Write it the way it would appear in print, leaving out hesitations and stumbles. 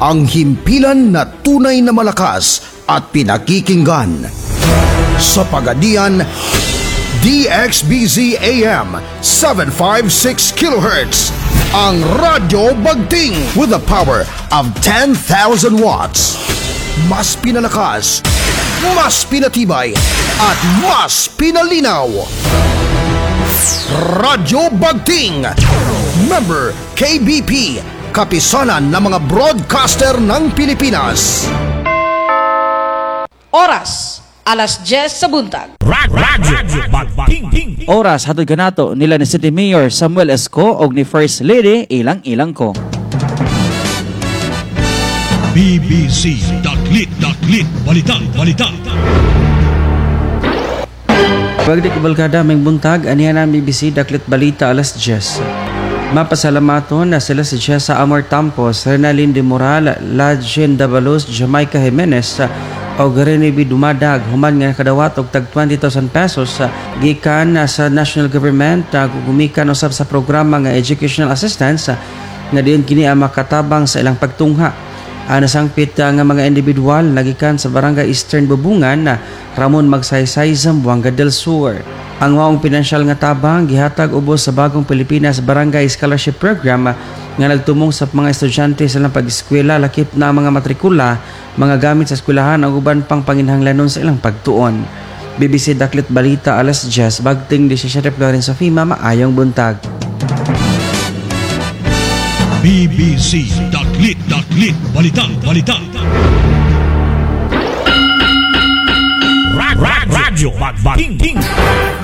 ang himpilan na tunay na malakas at pinakikinggan. Sa Pagadian, DXBZ AM 756 kHz, ang Radyo Bagting with a power of 10,000 watts. Mas pinalakas, mas pinatibay, at mas pinalinaw. Radyo Bagting, member KBP, kapisanan ng mga broadcaster ng Pilipinas. Oras, alas 10 sa buntag. Radyo Bagting. Oras hatod kanato nila ni City Mayor Samuel Esco og ni First Lady Ilang ko. BBC Daklit Balita. Pagdi kabalkada may buntag anihan ang BBC Daklit Balita alas 10. Mapasalamaton na sila si Jessa Amor Tampos, Renalyn de Moral, Lajen Davalos, Jamaica Jimenez o Rene B. Dumadag human nga kadawat og tag 20,000 pesos gikan sa national government gumikan usab sa programa nga educational assistance nga diyon kini ang makatabang sa ilang pagtungha. Nasangpit nga mga individual nagikan sa Barangay Eastern Bubungan na Ramon Magsaysay, Zamboanga del Sur. Ang waong pinansyal nga tabang gihatag ubos sa Bagong Pilipinas Barangay Scholarship Program nga nagtumong sa mga estudyante sa ilang pag-eskwela lakip na mga matrikula, mga gamit sa eskwelahan ang uban pang panginhanglanon sa ilang pagtuon. BBC Daklit Balita alas 10 Bagting 17 Florence Sofima maayong buntag. BBC Daklit Balita. Radyo Bagting.